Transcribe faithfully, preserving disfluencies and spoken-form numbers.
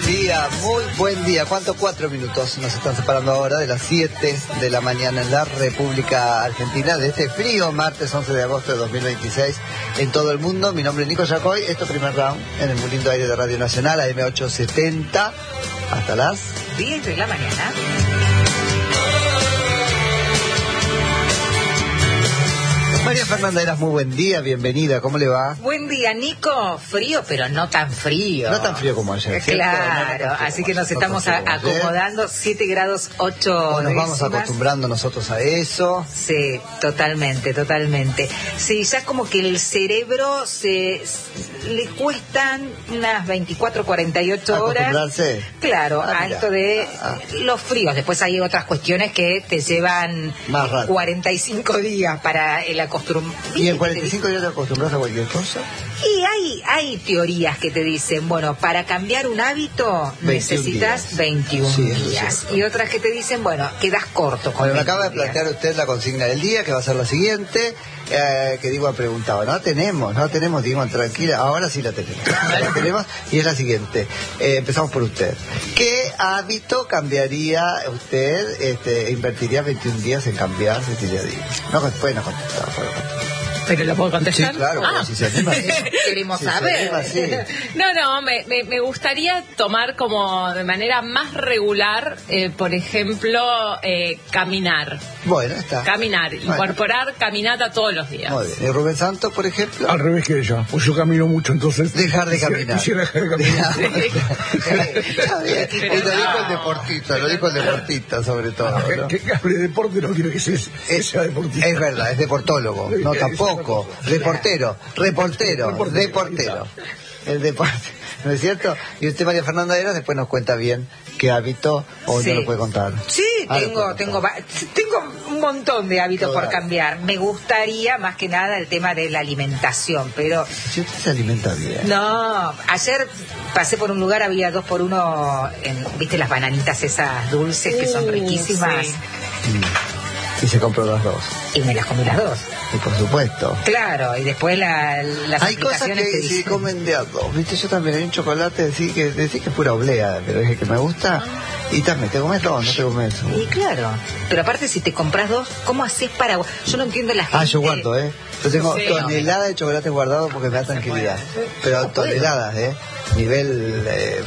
día, muy buen día. ¿Cuántos? Cuatro minutos nos están separando ahora de las siete de la mañana en la República Argentina de este frío martes once de agosto de dos mil veintiséis en todo el mundo. Mi nombre es Nico Yacoy, esto es Primer Round en el muy lindo aire de Radio Nacional, A M ochocientos setenta, hasta las diez de la mañana. María Fernanda Eras, muy buen día, bienvenida, ¿cómo le va? Buen día, Nico. Frío, pero no tan frío. No tan frío como ayer, ¿cierto? Claro, no, no así que nos no estamos a, acomodando, siete grados ocho Nos décimas. vamos acostumbrando nosotros a eso. Sí, totalmente, totalmente. Sí, ya como que el cerebro se, se le cuestan unas veinticuatro, cuarenta y ocho horas. ¿Acostumbrarse? Claro, ah, a mira. esto de ah. los fríos. Después hay otras cuestiones que te llevan Más rato. cuarenta y cinco días para el acostumbramiento. ¿Y en cuarenta y cinco días te acostumbras a cualquier cosa? Y hay, hay teorías que te dicen, bueno, para cambiar un hábito necesitas días. veintiún Sí, días. Y otras que te dicen, bueno, quedas corto con Bueno, me veintiún acaba de días. plantear usted la consigna del día, que va a ser la siguiente, eh, que digo, ha preguntado, no tenemos, no tenemos, digo, tranquila, ahora sí la tenemos, la tenemos, y es la siguiente, eh, empezamos por usted. ¿Qué hábito cambiaría usted, este, invertiría veintiún días en cambiar ese día a día? No, después no contestar, por favor. ¿Pero lo puedo contestar? Sí, claro, Ah. si se anima, sí. Queremos Si se saber. anima, sí. No, no, me, me, me gustaría tomar como de manera más regular, eh, por ejemplo, eh, caminar. Bueno, está. Caminar, Bueno. incorporar caminata todos los días. Muy bien. ¿Y Rubén Santos, por ejemplo? Al revés que ella, pues yo camino mucho, entonces... Dejar de quisiera- caminar. Quisiera dejar de caminar. Está bien. Y lo dijo el deportista, lo dijo el deportista sobre todo, ¿no? Que, que hable de deporte, no quiero que sea, que sea deportista. Es verdad, es deportólogo. No, tampoco. Reportero, reportero, reportero. El deporte, ¿no es cierto? Y usted, María Fernanda Eras, después nos cuenta bien qué hábito o Sí. no lo puede contar. Sí, Ah, lo tengo, puede tengo, contar. va- tengo un montón de hábitos Todo por dale. cambiar. Me gustaría más que nada el tema de la alimentación, pero Si usted se alimenta bien. no, ayer pasé por un lugar, había dos por uno, en, viste las bananitas esas dulces que son Uh, riquísimas, sí. Mm. Y se compró las dos. y me las comí las dos. Y por supuesto. Claro, y después la, las Hay cosas que aplicaciones te se dicen- comen de a dos, ¿viste? Yo también hay un chocolate, decís que, decís que es pura oblea, pero es el que me gusta. Y también, ¿te comes dos? No te comes eso. Y claro, pero aparte si te compras dos, ¿cómo haces para...? Yo no entiendo la gente... Ah, yo guardo, ¿eh? Yo tengo Sí. toneladas de chocolate guardado porque me da tranquilidad. Pero toneladas, ¿eh? Nivel eh,